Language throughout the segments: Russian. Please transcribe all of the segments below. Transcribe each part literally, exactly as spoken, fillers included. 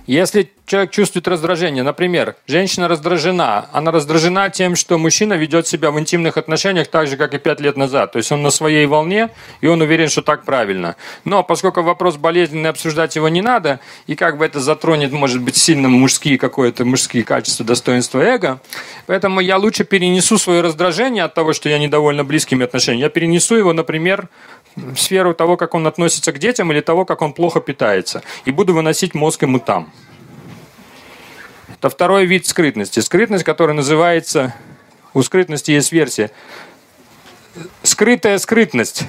Если человек чувствует раздражение, например, женщина раздражена, она раздражена тем, что мужчина ведет себя в интимных отношениях так же, как и пять лет назад. То есть он на своей волне, и он уверен, что так правильно. Но поскольку вопрос болезненный, обсуждать его не надо, и как бы это затронет, может быть, сильно мужские какое-то мужские качества, достоинства эго, поэтому я лучше перенесу свое раздражение от того, что я недовольна близкими отношениями. Я перенесу его, например, в сферу того, как он относится к детям, или того, как он плохо питается. И буду выносить мозг ему там. Это второй вид скрытности. Скрытность, которая называется... У скрытности есть версия. Скрытая скрытность.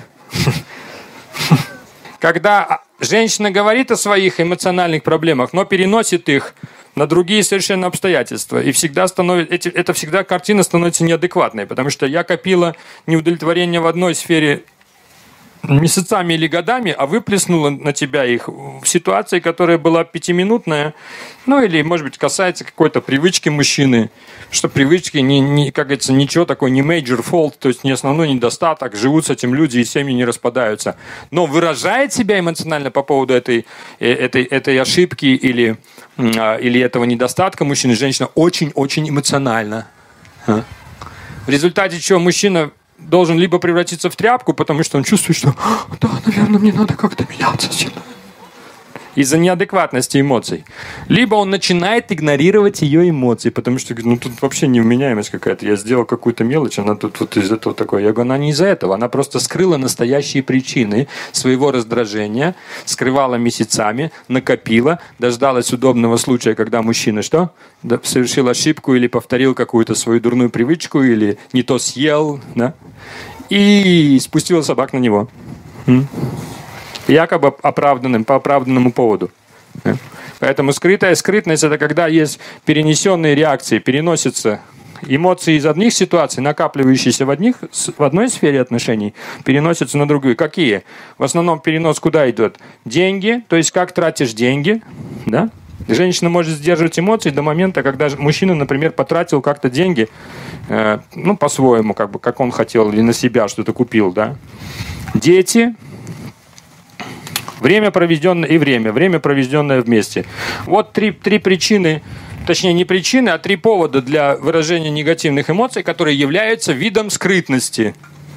Когда женщина говорит о своих эмоциональных проблемах, но переносит их на другие совершенно обстоятельства. И всегда становится, это всегда картина становится неадекватной, потому что я копила неудовлетворение в одной сфере месяцами или годами, а выплеснула на тебя их в ситуации, которая была пятиминутная, ну или, может быть, касается какой-то привычки мужчины, что привычки, не, не, как говорится, ничего такое, не major fault, то есть не основной недостаток, живут с этим люди и семьи не распадаются. Но выражает себя эмоционально по поводу этой, этой, этой ошибки или, или этого недостатка мужчины и женщина очень-очень эмоционально. В результате чего мужчина должен либо превратиться в тряпку, потому что он чувствует, что да, наверное, мне надо как-то меняться сильно. Из-за неадекватности эмоций. Либо он начинает игнорировать ее эмоции, потому что ну, тут вообще невменяемость какая-то. Я сделал какую-то мелочь, она тут вот из этого такое. Я говорю, она не из-за этого. Она просто скрыла настоящие причины своего раздражения, скрывала месяцами, накопила, дождалась удобного случая, когда мужчина что? Совершил ошибку или повторил какую-то свою дурную привычку, или не то съел, да? И спустила собак на него. Якобы оправданным, по оправданному поводу. Поэтому скрытая скрытность – это когда есть перенесенные реакции, переносятся эмоции из одних ситуаций, накапливающиеся в, одних, в одной сфере отношений, переносятся на другую. Какие? В основном перенос куда идет? Деньги, то есть как тратишь деньги. Да? Женщина может сдерживать эмоции до момента, когда мужчина, например, потратил как-то деньги, э, ну, по-своему, как бы, как он хотел, или на себя что-то купил. Да? Дети. Время проведенное и время. Время, проведенное вместе. Вот три, три причины, точнее не причины, а три повода для выражения негативных эмоций, которые являются видом скрытности.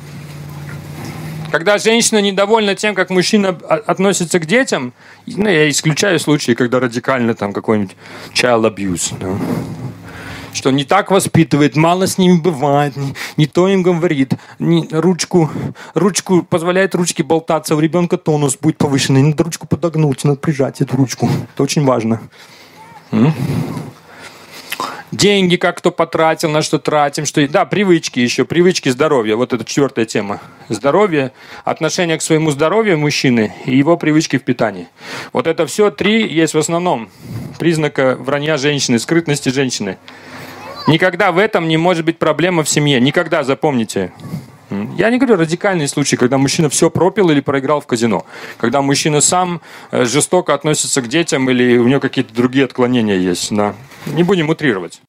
Когда женщина недовольна тем, как мужчина относится к детям, ну, я исключаю случаи, когда радикально там какой-нибудь child abuse, да, что не так воспитывает, мало с ними бывает, не, не то им говорит, не, ручку, ручку, позволяет ручке болтаться, у ребенка тонус будет повышенный, надо ручку подогнуть, надо прижать эту ручку. Это очень важно. М? Деньги как кто потратил, на что тратим, что... Да, привычки еще, привычки здоровья, вот это четвертая тема. Здоровье, отношение к своему здоровью мужчины и его привычки в питании. Вот это все три есть в основном признака вранья женщины, скрытности женщины. Никогда в этом не может быть проблема в семье. Никогда, запомните. Я не говорю радикальные случаи, когда мужчина все пропил или проиграл в казино. Когда мужчина сам жестоко относится к детям или у него какие-то другие отклонения есть. Да. Не будем утрировать.